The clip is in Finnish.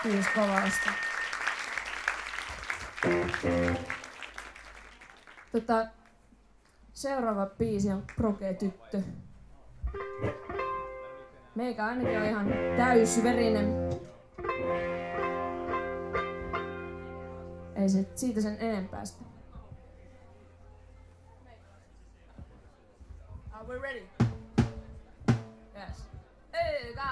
Kiitos kovasti. Seuraava biisi on Proge Tyttö. Meikä ainakin on ihan täysverinen. Ei se siitä sen enempää sitten. Are we ready? Yes. Hey,